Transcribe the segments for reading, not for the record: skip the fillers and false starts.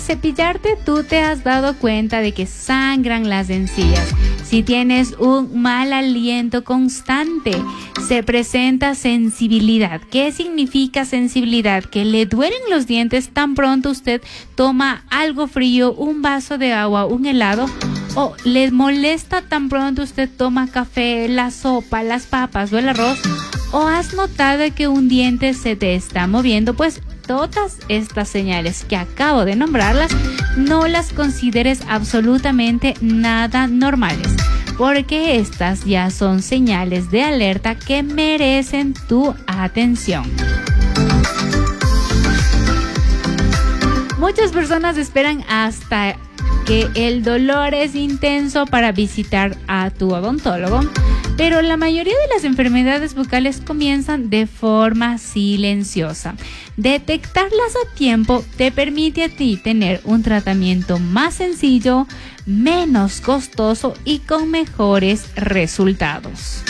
Cepillarte, tú te has dado cuenta de que sangran las encías. Si tienes un mal aliento constante, se presenta sensibilidad. ¿Qué significa sensibilidad? Que le duelen los dientes tan pronto usted toma algo frío, un vaso de agua, un helado, o le molesta tan pronto usted toma café, la sopa, las papas o el arroz, o has notado que un diente se te está moviendo. Pues todas estas señales que acabo de nombrarlas, no las consideres absolutamente nada normales, porque estas ya son señales de alerta que merecen tu atención. Muchas personas esperan hasta que el dolor es intenso para visitar a tu odontólogo, pero la mayoría de las enfermedades bucales comienzan de forma silenciosa. Detectarlas a tiempo te permite a ti tener un tratamiento más sencillo, menos costoso y con mejores resultados.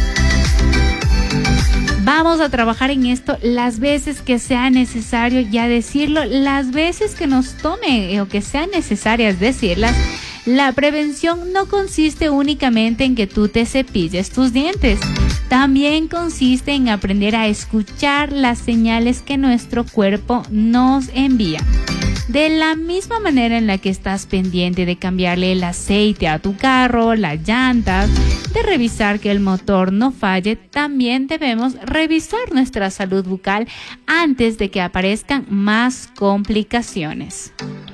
Vamos a trabajar en esto las veces que sea necesario, ya decirlo, las veces que nos tome o que sean necesarias decirlas. La prevención no consiste únicamente en que tú te cepilles tus dientes. También consiste en aprender a escuchar las señales que nuestro cuerpo nos envía. De la misma manera en la que estás pendiente de cambiarle el aceite a tu carro, las llantas, de revisar que el motor no falle, también debemos revisar nuestra salud bucal antes de que aparezcan más complicaciones.